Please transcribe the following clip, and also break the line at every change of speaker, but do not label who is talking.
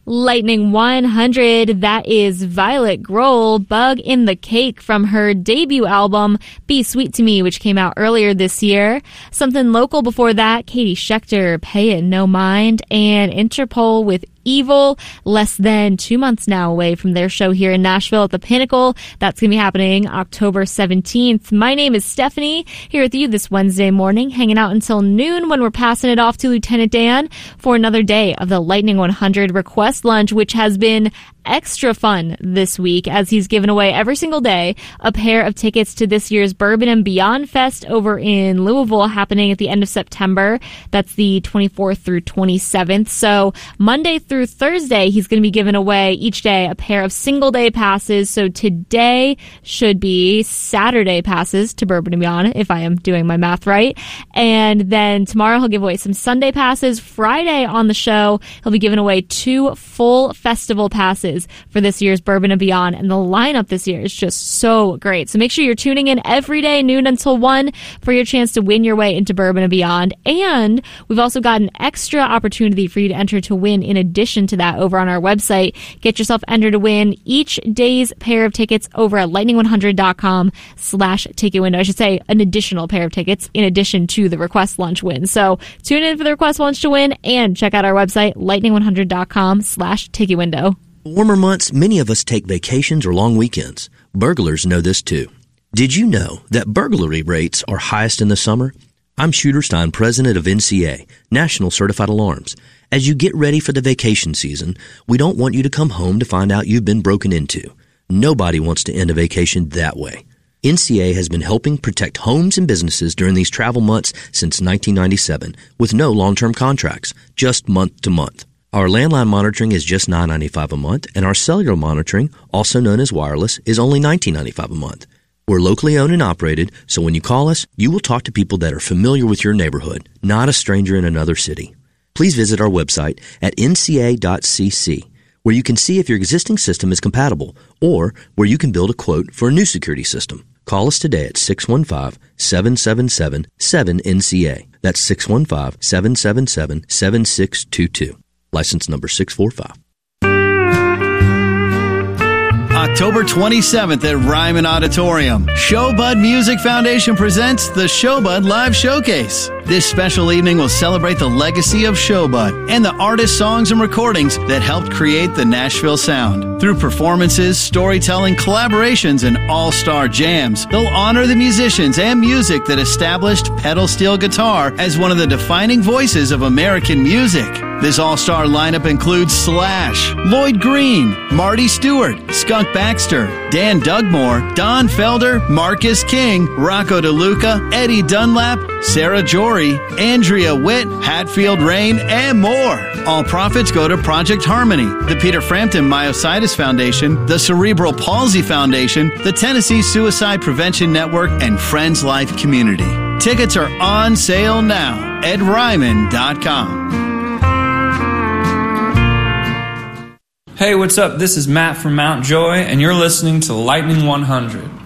Lightning 100, that is Violet Grohl, Bug in the Cake from her debut album, Be Sweet to Me, which came out earlier this year. Something local before that, Katie Schechter, Pay It No Mind, and Interpol with Evil, less than 2 months now away from their show here in Nashville at the Pinnacle. That's going to be happening October 17th. My name is Stephanie, here with you this Wednesday morning, hanging out until noon when we're passing it off to Lieutenant Dan for another day of the Lightning 100 Request Lunch, which has been extra fun this week as he's given away every single day a pair of tickets to this year's Bourbon and Beyond Fest over in Louisville, happening at the end of September. That's the 24th through 27th. So Monday through Thursday, he's going to be giving away each day a pair of single day passes. So today should be Saturday passes to Bourbon and Beyond, if I am doing my math right. And then tomorrow he'll give away some Sunday passes. Friday on the show, he'll be giving away 2 full festival passes for this year's Bourbon and Beyond, and the lineup this year is just so great. So make sure you're tuning in every day, noon until 1, for your chance to win your way into Bourbon and Beyond. And we've also got an extra opportunity for you to enter to win in addition to that over on our website. Get yourself entered to win each day's pair of tickets over at lightning100.com/ticket window. I should say an additional pair of tickets in addition to the Request Lunch win. So tune in for the Request Lunch to win and check out our website, lightning100.com/ticket window.
Warmer months, many of us take vacations or long weekends. Burglars know this too. Did you know that burglary rates are highest in the summer? I'm Shooter Stein, president of NCA, National Certified Alarms. As you get ready for the vacation season, we don't want you to come home to find out you've been broken into. Nobody wants to end a vacation that way. NCA has been helping protect homes and businesses during these travel months since 1997 with no long-term contracts, just month to month. Our landline monitoring is just $9.95 a month, and our cellular monitoring, also known as wireless, is only $19.95 a month. We're locally owned and operated, so when you call us, you will talk to people that are familiar with your neighborhood, not a stranger in another city. Please visit our website at nca.cc, where you can see if your existing system is compatible, or where you can build a quote for a new security system. Call us today at 615-777-7NCA. That's 615-777-7622. License number 645.
October 27th at Ryman Auditorium, Showbud Music Foundation presents the Showbud Live Showcase. This special evening will celebrate the legacy of Showbud and the artists, songs, and recordings that helped create the Nashville sound. Through performances, storytelling, collaborations, and all-star jams, they'll honor the musicians and music that established pedal steel guitar as one of the defining voices of American music. This all-star lineup includes Slash, Lloyd Green, Marty Stewart, Skunk Baxter, Dan Dugmore, Don Felder, Marcus King, Rocco DeLuca, Eddie Dunlap, Sarah Jory, Andrea Witt, Hatfield Rain, and more. All profits go to Project Harmony, the Peter Frampton Myositis Foundation, the Cerebral Palsy Foundation, the Tennessee Suicide Prevention Network, and Friends Life Community. Tickets are on sale now at Ryman.com.
Hey, what's up? This is Matt from Mount Joy, and you're listening to Lightning 100.